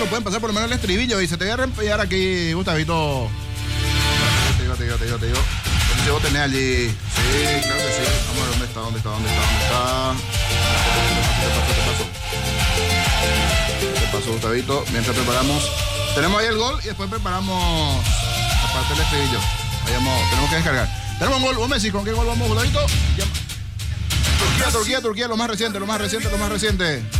pueden pasar por lo menos el estribillo. Y se te voy a reempellar aquí, Gustavito. Te digo. Si vos tenés allí. Sí, claro que sí. Vamos a ver dónde está. Te paso, Gustavito. Mientras preparamos. Tenemos ahí el gol y después preparamos aparte del estribillo. Tenemos que descargar. Tenemos un gol. Vos me decís, ¿con qué gol vamos, Gustavito? Turquía, lo más reciente.